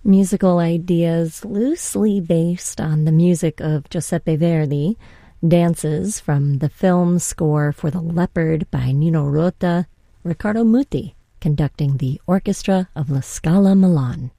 Musical ideas loosely based on the music of Giuseppe Verdi, dances from the film score for The Leopard by Nino Rota, Riccardo Muti conducting the orchestra of La Scala Milan.